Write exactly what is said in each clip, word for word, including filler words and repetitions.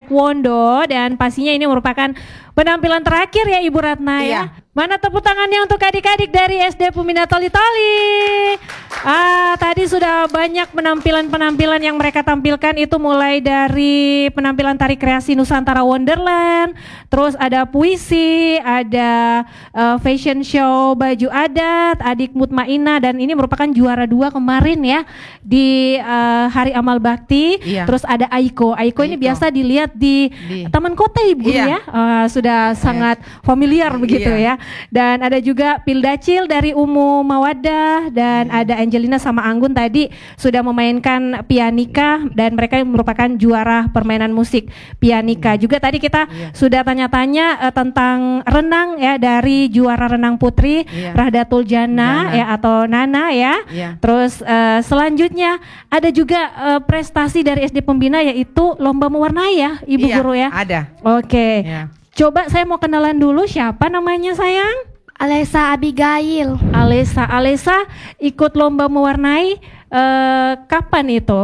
Taekwondo, dan pastinya ini merupakan penampilan terakhir ya Ibu Ratna Iya. ya. Mana tepuk tangannya untuk adik-adik dari S D Pembina Toli Toli. Ah, tadi sudah banyak penampilan-penampilan yang mereka tampilkan, itu mulai dari penampilan tari kreasi Nusantara Wonderland, terus ada puisi, ada uh, fashion show baju adat, Adik Mutmainah, dan ini merupakan juara dua kemarin ya di uh, Hari Amal Bakti. Iya. Terus ada Aiko. Aiko ini Aiko. biasa dilihat di, Di- Taman Kota Ibu Iya. ya. Uh, sudah sangat familiar begitu Iya. ya. Dan ada juga Pildacil dari Umu Mawadah, dan ada Angelina sama Anggun tadi sudah memainkan pianika, dan mereka merupakan juara permainan musik pianika. Juga tadi kita Iya. sudah tanya-tanya uh, tentang renang ya dari juara renang putri Iya. Rahdatul Jannah Jannah. ya atau Nana ya. Iya. Terus uh, selanjutnya ada juga uh, prestasi dari S D Pembina, yaitu lomba mewarnai ya Ibu Iya, Guru ya. ada. Oke. Ya. Coba saya mau kenalan dulu, siapa namanya sayang? Alessa Abigail. Alessa. Alessa ikut lomba mewarnai eh, kapan itu?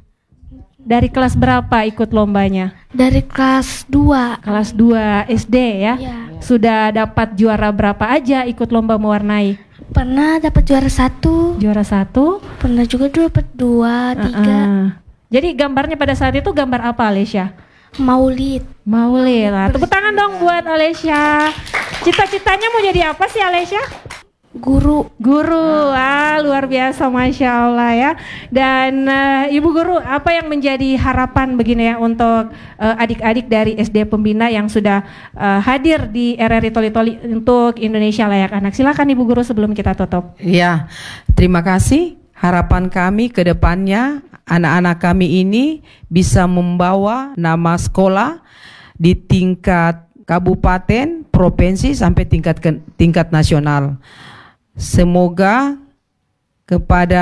Dari kelas berapa ikut lombanya? Dari kelas dua. Kelas dua S D ya? Iya. Sudah dapat juara berapa aja ikut lomba mewarnai? Pernah dapat juara satu. Juara satu? Pernah juga dapat dua, tiga. Uh-uh. Jadi gambarnya pada saat itu gambar apa, Alesya? Maulid. Maulid lah. Tepuk tangan dong buat Alesya. Cita-citanya mau jadi apa sih Alesya? Guru. Guru. Ah, luar biasa, Masya Allah ya. Dan eh, Ibu Guru, apa yang menjadi harapan begini ya untuk eh, adik-adik dari S D Pembina yang sudah eh, hadir di R R I Toli Toli untuk Indonesia Layak Anak? Silakan Ibu Guru sebelum kita tutup. Ya, terima kasih. Harapan kami ke depannya anak-anak kami ini bisa membawa nama sekolah di tingkat kabupaten, provinsi sampai tingkat ke, tingkat nasional. Semoga kepada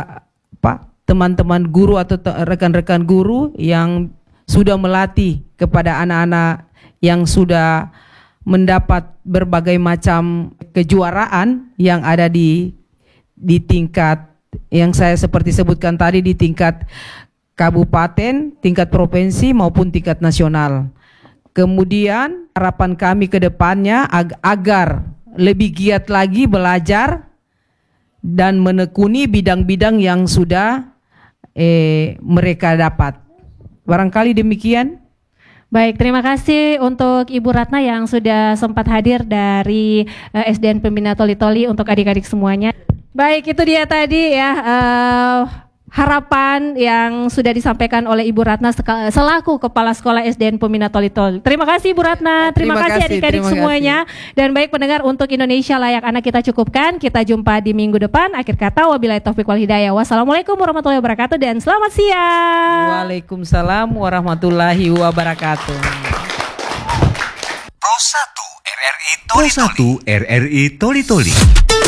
Pak teman-teman guru atau te- rekan-rekan guru yang sudah melatih kepada anak-anak yang sudah mendapat berbagai macam kejuaraan yang ada di di tingkat yang saya seperti sebutkan tadi, di tingkat kabupaten, tingkat provinsi maupun tingkat nasional. Kemudian harapan kami ke depannya ag- agar lebih giat lagi belajar dan menekuni bidang-bidang yang sudah eh, mereka dapat. Barangkali demikian. Baik, terima kasih untuk Ibu Ratna yang sudah sempat hadir dari eh, S D N Pembina Toli Toli untuk adik-adik semuanya. Baik, itu dia tadi ya eh, harapan yang sudah disampaikan oleh Ibu Ratna seka- selaku Kepala Sekolah S D N Pembina Toli Toli. Terima kasih Ibu Ratna, terima, Terima kasih kasih, adik-adik terima semuanya. Dan baik pendengar, untuk Indonesia Layak Anak kita cukupkan. Kita jumpa di minggu depan. Akhir kata, wabillahi taufiq wal hidayah. Wassalamualaikum warahmatullahi wabarakatuh dan selamat siang. Waalaikumsalam warahmatullahi wabarakatuh. Pro satu R R I Toli Toli. Pro satu R R I Toli Toli.